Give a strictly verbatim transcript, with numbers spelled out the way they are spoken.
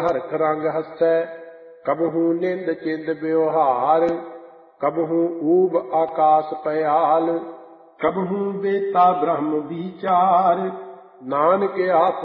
हरख रंग हसै, कबहू निंद चिंद व्यवहार, कबहू ऊब आकाश पयाल, कबहू बेता ब्रह्म विचार। नानक आप